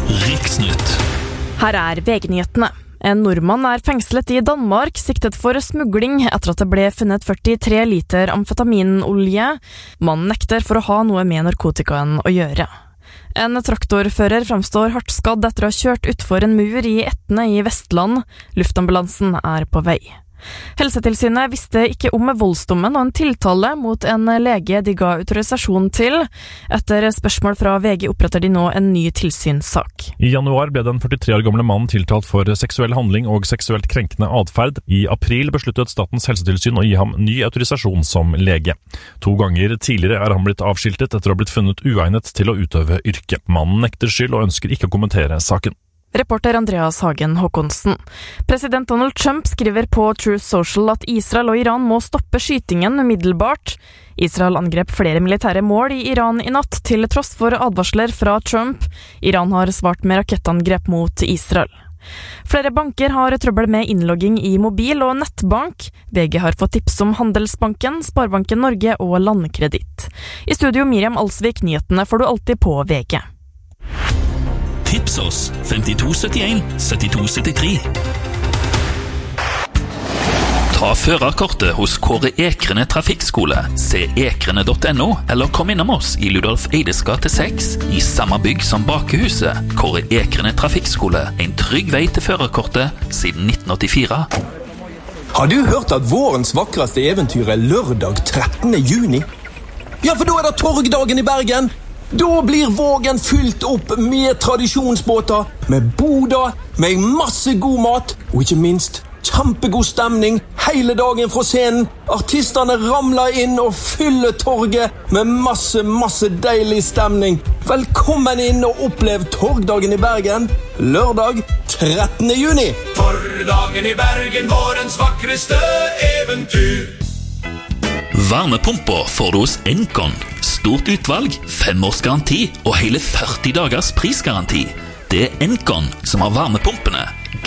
Riksnytt. Her VG-nyhetene. En nordmann fengslet I Danmark, siktet for smugling etter at det ble funnet 43 liter amfetaminolje. Mannen nekter for å ha noe med narkotikaen å gjøre. En traktorfører fremstår hardt skadd etter å ha kjørt utfor en mur I Etne I Vestland. Luftambulansen på vei. Helsetilsynet visste ikke om voldsdommen og en tiltale mot en lege de ga autorisasjon til. Etter spørsmål fra VG oppretter de nå en ny tilsynssak. I januar ble den 43 år gamle mannen tiltalt for seksuell handling og seksuelt krenkende adferd. I april besluttet Statens helsetilsyn å gi ham ny autorisasjon som lege. 2 ganger tidligere han blitt avskiltet etter å ha blitt funnet uegnet til å utøve yrket. Mannen nekter skyld og ønsker ikke å kommentere saken. Reporter Andreas Hagen Håkonsen. President Donald Trump skriver på Truth Social at Israel og Iran må stoppe skytingen umiddelbart. Israel angrep flere militære mål I Iran I natt, til tross for advarsler fra Trump. Iran har svart med rakettangrep mot Israel. Flere banker har trøbbel med innlogging I mobil- og nettbank. VG har fått tips om Handelsbanken, Sparebanken Norge og Landkreditt. I studio Miriam Alsvik, nyhetene får du alltid på VG. Tips oss 5271 7273. Ta førerkortet hos Kåre Ekrene Trafikkskole. Se ekrene.no, eller kom innom oss I Ludolf Eides gate 6, I samme bygg som Bakehuset. Kåre Ekrene Trafikkskole, en trygg vei til førerkortet siden 1984. Har du hørt at vårens vakreste eventyr lørdag 13. juni? Ja, for da det torgdagen I Bergen! Da blir Vågen fylt opp med tradisjonsbåter, med boder, med masse god mat, og ikke minst kjempegod stemning hele dagen fra scenen. Artisterne ramler inn og fyller torget med masse deilig stemning. Velkommen inn og opplev torgdagen I Bergen, lørdag 13. juni. Torgdagen I Bergen, vårens vakreste eventyr. Varmepumper får du hos Encon. Stort utvalg, 5 års garanti og hele 40 dagers prisgaranti. Det Encon som har varmepumpene.